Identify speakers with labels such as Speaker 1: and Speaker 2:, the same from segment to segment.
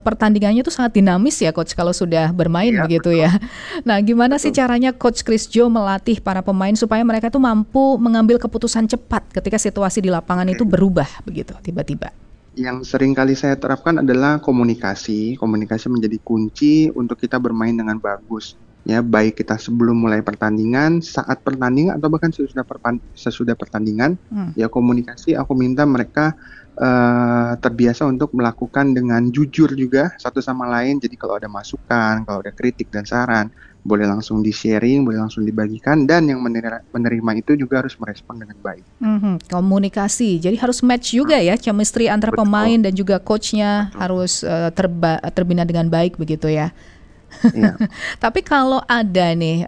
Speaker 1: pertandingannya itu sangat dinamis ya Coach kalau sudah bermain
Speaker 2: Iya,
Speaker 1: begitu
Speaker 2: betul,
Speaker 1: ya. Nah, gimana sih
Speaker 2: betul.
Speaker 1: caranya Coach Chris Jo melatih para pemain supaya mereka tuh mampu mengambil keputusan cepat ketika situasi di lapangan
Speaker 2: Oke.
Speaker 1: itu berubah begitu tiba-tiba?
Speaker 2: Yang sering kali saya terapkan adalah komunikasi. Komunikasi menjadi kunci untuk kita bermain dengan bagus. Ya, baik kita sebelum mulai pertandingan, saat pertandingan, atau bahkan sesudah pertandingan,
Speaker 1: Hmm.
Speaker 2: ya komunikasi aku minta mereka terbiasa untuk melakukan dengan jujur juga satu sama lain. Jadi kalau ada masukan, kalau ada kritik dan saran, boleh langsung di-sharing, boleh langsung dibagikan, dan yang menerima itu juga harus merespon dengan baik.
Speaker 1: Komunikasi, jadi harus match
Speaker 2: Hmm,
Speaker 1: juga ya, chemistry antara
Speaker 2: betul,
Speaker 1: pemain dan juga coachnya
Speaker 2: betul.
Speaker 1: harus terbina dengan baik begitu ya.
Speaker 2: Iya.
Speaker 1: Tapi kalau ada nih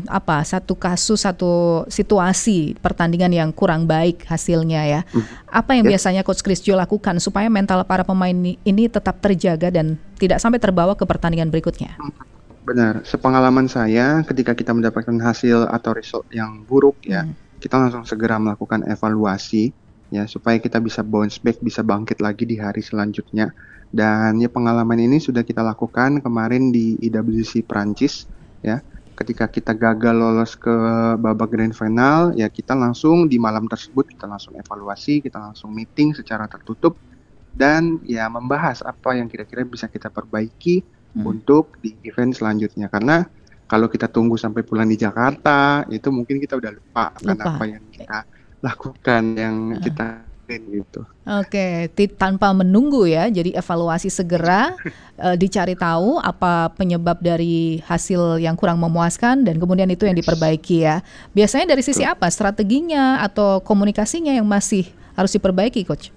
Speaker 1: satu kasus, satu situasi pertandingan yang kurang baik hasilnya ya,
Speaker 2: Mhm.
Speaker 1: apa yang
Speaker 2: Ya.
Speaker 1: biasanya Coach Chris Jo lakukan supaya mental para pemain ini tetap terjaga dan tidak sampai terbawa ke pertandingan berikutnya?
Speaker 2: Benar, sepengalaman saya ketika kita mendapatkan hasil atau result yang buruk ya,
Speaker 1: Hmm.
Speaker 2: kita langsung segera melakukan evaluasi ya supaya kita bisa bounce back, bisa bangkit lagi di hari selanjutnya. Dan ya pengalaman ini sudah kita lakukan kemarin di IWC Prancis ya. Ketika kita gagal lolos ke babak grand final, ya kita langsung di malam tersebut kita langsung evaluasi, kita langsung meeting secara tertutup dan ya membahas apa yang kira-kira bisa kita perbaiki
Speaker 1: Hmm.
Speaker 2: untuk di event selanjutnya. Karena kalau kita tunggu sampai pulang di Jakarta, itu mungkin kita udah lupa kan apa
Speaker 1: Lupa.
Speaker 2: yang kita lakukan, yang kita gitu.
Speaker 1: Oke, tanpa menunggu ya, jadi evaluasi segera, dicari tahu apa penyebab dari hasil yang kurang memuaskan dan kemudian itu yang
Speaker 2: Yes,
Speaker 1: diperbaiki ya. Biasanya dari sisi
Speaker 2: betul.
Speaker 1: apa? Strateginya atau komunikasinya yang masih harus diperbaiki, Coach?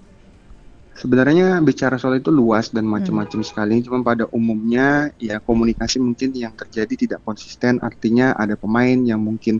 Speaker 2: Sebenarnya bicara soal itu luas dan
Speaker 1: Hmm.
Speaker 2: macam-macam sekali, cuma pada umumnya ya komunikasi mungkin yang terjadi tidak konsisten, artinya ada pemain yang mungkin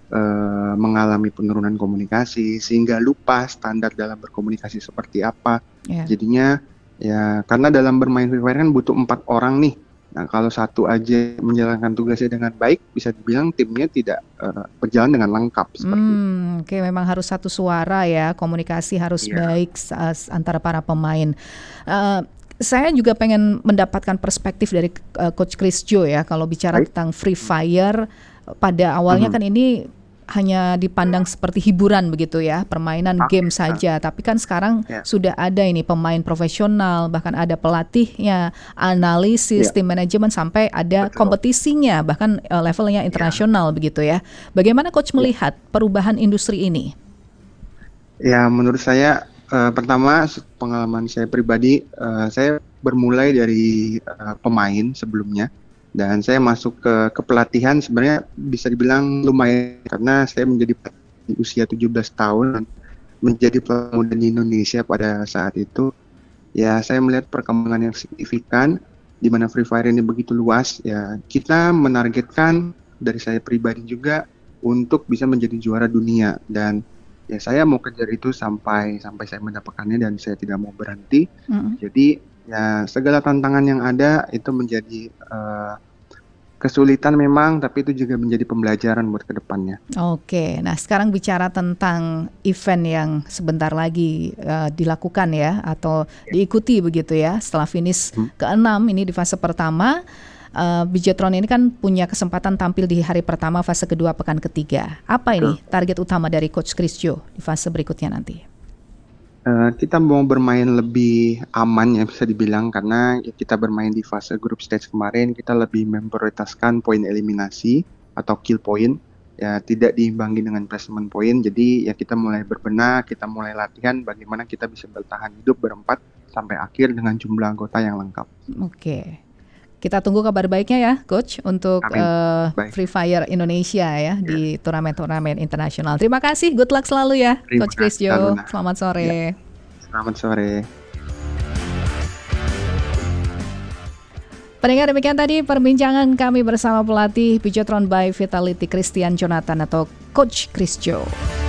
Speaker 2: mengalami penurunan komunikasi sehingga lupa standar dalam berkomunikasi seperti apa.
Speaker 1: Ya.
Speaker 2: Jadinya ya karena dalam bermain Free Fire kan butuh 4 orang nih. Nah kalau satu aja menjalankan tugasnya dengan baik, bisa dibilang timnya tidak berjalan dengan lengkap seperti itu.
Speaker 1: Oke, memang harus satu suara ya, komunikasi harus
Speaker 2: Iya,
Speaker 1: baik antara para pemain. Eh, saya juga pengen mendapatkan perspektif dari Coach Chris Jo ya, kalau bicara
Speaker 2: baik.
Speaker 1: tentang Free Fire, pada awalnya
Speaker 2: Mhm.
Speaker 1: kan ini hanya dipandang seperti hiburan begitu ya, permainan
Speaker 2: Oke,
Speaker 1: game saja. Tapi kan sekarang
Speaker 2: ya,
Speaker 1: sudah ada ini pemain profesional, bahkan ada pelatihnya, analisis,
Speaker 2: ya,
Speaker 1: tim manajemen sampai ada
Speaker 2: betul.
Speaker 1: kompetisinya, bahkan levelnya
Speaker 2: Ya,
Speaker 1: internasional begitu ya. Bagaimana Coach
Speaker 2: ya.
Speaker 1: melihat perubahan industri ini?
Speaker 2: Ya, menurut saya pertama pengalaman saya pribadi, saya bermulai dari pemain sebelumnya dan saya masuk ke pelatihan sebenarnya bisa dibilang lumayan karena saya menjadi pelatih di usia 17 tahun dan menjadi pemuda di Indonesia pada saat itu. Ya, saya melihat perkembangan yang signifikan di mana Free Fire ini begitu luas. Ya, kita menargetkan dari saya pribadi juga untuk bisa menjadi juara dunia dan ya saya mau kejar itu sampai sampai saya mendapatkannya dan saya tidak mau berhenti.
Speaker 1: Mm.
Speaker 2: Jadi ya segala tantangan yang ada itu menjadi kesulitan memang, tapi itu juga menjadi pembelajaran buat kedepannya.
Speaker 1: Oke, nah sekarang bicara tentang event yang sebentar lagi dilakukan ya atau diikuti begitu ya setelah finish
Speaker 2: Hmm.
Speaker 1: ke-6 ini di fase pertama. Bijetron ini kan punya kesempatan tampil di hari pertama fase kedua pekan ketiga. Apa
Speaker 2: Betul.
Speaker 1: ini target utama dari Coach Chris Jo di fase berikutnya nanti?
Speaker 2: Kita mau bermain lebih aman ya bisa dibilang karena ya kita bermain di fase group stage kemarin kita lebih memprioritaskan poin eliminasi atau kill point ya tidak diimbangi dengan placement point. Jadi ya kita mulai berbenah, kita mulai latihan bagaimana kita bisa bertahan hidup berempat sampai akhir dengan jumlah anggota yang lengkap.
Speaker 1: Oke. Kita tunggu kabar baiknya ya, Coach, untuk
Speaker 2: Amin. Baik.
Speaker 1: Free Fire Indonesia ya
Speaker 2: Ya,
Speaker 1: di turnamen-turnamen internasional. Terima kasih, good luck selalu ya,
Speaker 2: terima
Speaker 1: Coach Chris
Speaker 2: kasih
Speaker 1: Jo.
Speaker 2: Aluna.
Speaker 1: Selamat
Speaker 2: Ya,
Speaker 1: sore.
Speaker 2: selamat sore.
Speaker 1: Pendengar, demikian tadi perbincangan kami bersama pelatih Bijetron by Vitality Christian Jonathan atau Coach Chris Jo.